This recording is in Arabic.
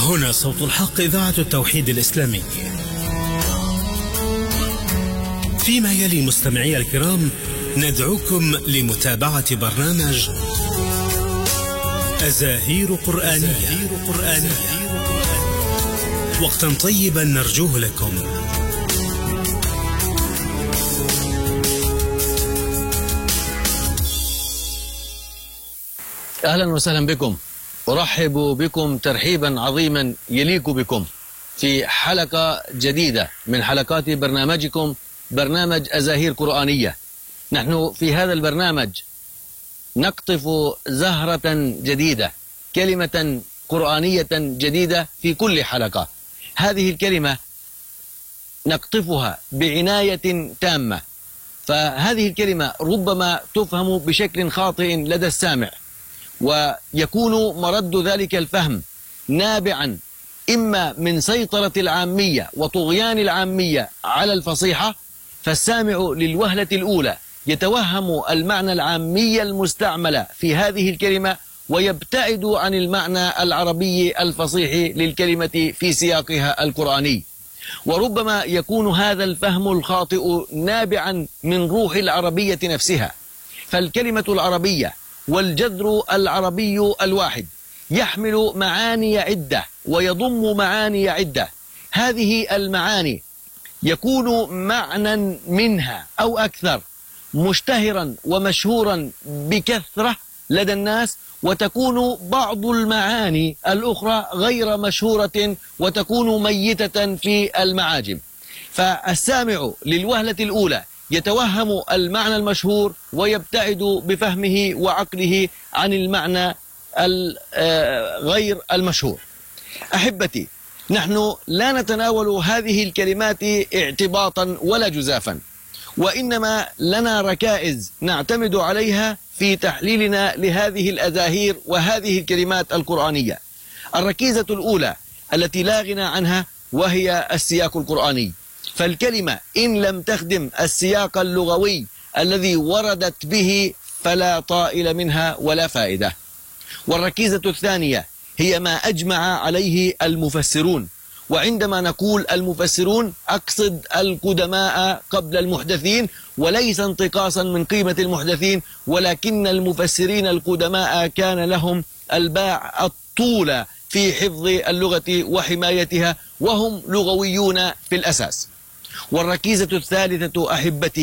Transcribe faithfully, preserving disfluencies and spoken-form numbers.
هنا صوت الحق، إذاعة التوحيد الإسلامي. فيما يلي مستمعي الكرام ندعوكم لمتابعة برنامج أزاهير قرآنية. وقتا طيبا نرجوه لكم. أهلا وسهلا بكم، أرحب بكم ترحيبا عظيما يليق بكم في حلقة جديدة من حلقات برنامجكم برنامج أزاهير قرآنية. نحن في هذا البرنامج نقطف زهرة جديدة، كلمة قرآنية جديدة في كل حلقة. هذه الكلمة نقطفها بعناية تامة، فهذه الكلمة ربما تفهم بشكل خاطئ لدى السامع، ويكون مرد ذلك الفهم نابعا إما من سيطرة العامية وطغيان العامية على الفصيحة، فالسامع للوهلة الأولى يتوهم المعنى العامي المستعمل في هذه الكلمة ويبتعد عن المعنى العربي الفصيح للكلمة في سياقها القرآني. وربما يكون هذا الفهم الخاطئ نابعا من روح العربية نفسها، فالكلمة العربية والجذر العربي الواحد يحمل معاني عدة ويضم معاني عدة. هذه المعاني يكون معنى منها أو أكثر مشتهرا ومشهورا بكثرة لدى الناس، وتكون بعض المعاني الأخرى غير مشهورة وتكون ميتة في المعاجم. فالسامع للوهلة الأولى يتوهم المعنى المشهور ويبتعد بفهمه وعقله عن المعنى غير المشهور. أحبتي، نحن لا نتناول هذه الكلمات اعتباطا ولا جزافا، وإنما لنا ركائز نعتمد عليها في تحليلنا لهذه الأزاهير وهذه الكلمات القرآنية. الركيزة الأولى التي لا غنى عنها وهي السياق القرآني، فالكلمة إن لم تخدم السياق اللغوي الذي وردت به فلا طائل منها ولا فائدة. والركيزة الثانية هي ما أجمع عليه المفسرون، وعندما نقول المفسرون أقصد القدماء قبل المحدثين، وليس انتقاصا من قيمة المحدثين، ولكن المفسرين القدماء كان لهم الباع الطولة في حفظ اللغة وحمايتها، وهم لغويون في الأساس. والركيزة الثالثة أحبتي